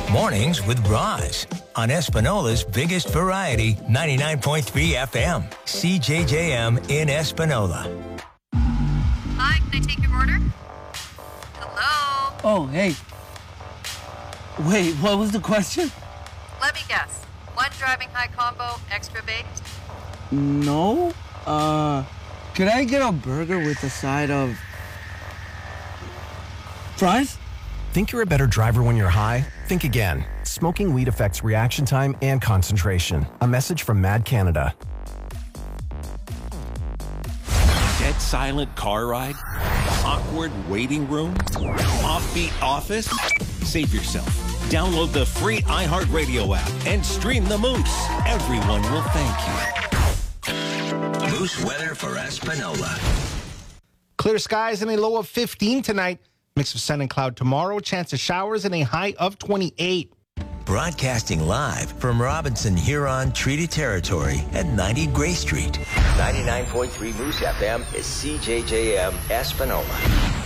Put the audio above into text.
Mornings with Roz on Espinola's biggest variety, 99.3 FM, CJJM in Espinola. Hi, can I take your order? Hello? Oh, hey. Wait, what was the question? Let me guess. One driving high combo, extra baked? No. Could I get a burger with a side of fries? Think you're a better driver when you're high? Think again. Smoking weed affects reaction time and concentration. A message from Mad Canada. Dead silent car ride? Awkward waiting room? Offbeat office? Save yourself. Download the free iHeartRadio app and stream the Moose. Everyone will thank you. Moose weather for Espinola. Clear skies and a low of 15 tonight. Mix of sun and cloud tomorrow. Chance of showers and a high of 28. Broadcasting live from Robinson Huron Treaty Territory at 90 Gray Street. 99.3 Moose FM is CJJM Espinola.